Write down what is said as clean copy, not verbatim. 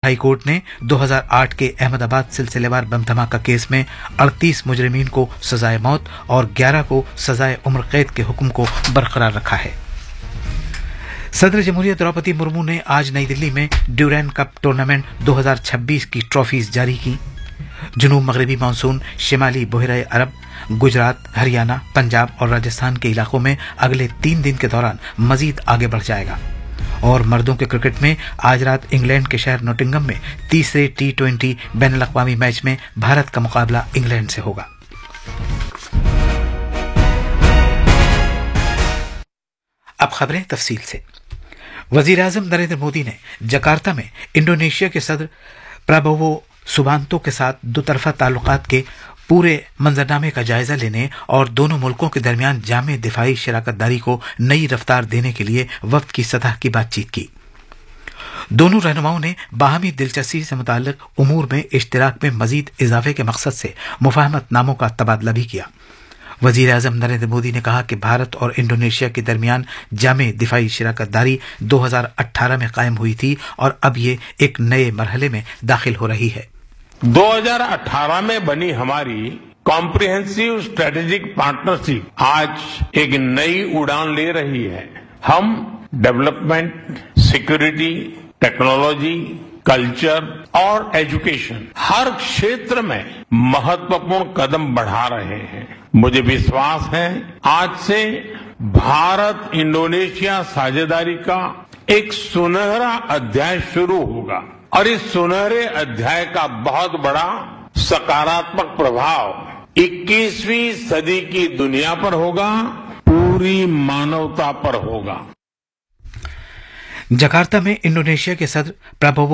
High court ने 2008 के अहमदाबाद सिलसिलेवार बम धमाका केस में 38 मुजरिमीन को सजाए मौत और 11 को सजाए उम्र कैद के हुक्म को बरकरार रखा है। सदर जमहूरियत द्रौपदी मुर्मू ने आज नई दिल्ली में ड्यूरेंट कप टूर्नामेंट 2026 की ट्रॉफीज जारी की। जुनूब मगरबी मानसून शिमाली बहरे अरब, गुजरात, हरियाणा, पंजाब और राजस्थान के इलाकों में अगले 3 दिन के दौरान मजीद आगे बढ़ जाएगा। और मर्दों के क्रिकेट में आज रात इंग्लैंड के शहर नोटिंगम में तीसरे T20 बैनुल-अक़वामी मैच में भारत का मुकाबला इंग्लैंड से होगा। अब खबरें तफसील से। वजीर-ए-आज़म नरेंद्र मोदी ने जकार्ता में इंडोनेशिया के सदर प्राबोवो सुबांतो के साथ दोतरफा ताल्लुकात के पूरे मंजरनामे का जायजा लेने और दोनों मुल्कों के दरमियान जामे दिफाई शराकतदारी को नई रफ्तार देने के लिए वक्त की सतह की बातचीत की। दोनों रहनुमाओं ने बाहमी दिलचस्पी से मुताल्लिक उमूर में इश्तिराक में मजीद इजाफे के मकसद से मुफाहमतनामों का तबादला भी किया। वजीर-ए-आज़म नरेंद्र मोदी ने कहा कि भारत और इंडोनेशिया के दरमियान जामे दिफाई शराकतदारी 2018 में कायम हुई थी और अब ये एक नए मरहले में दाखिल हो रही है। 2018 में बनी हमारी कॉम्प्रिहेंसिव स्ट्रेटेजिक पार्टनरशिप आज एक नई उड़ान ले रही है। हम डेवलपमेंट, सिक्योरिटी, टेक्नोलॉजी, कल्चर और एजुकेशन हर क्षेत्र में महत्वपूर्ण कदम बढ़ा रहे हैं। मुझे विश्वास है आज से भारत इंडोनेशिया साझेदारी का एक सुनहरा अध्याय शुरू होगा और इस सुनहरे अध्याय का बहुत बड़ा सकारात्मक प्रभाव 21वीं सदी की दुनिया पर होगा, पूरी मानवता पर होगा। जकार्ता में इंडोनेशिया के सदर प्राबोवो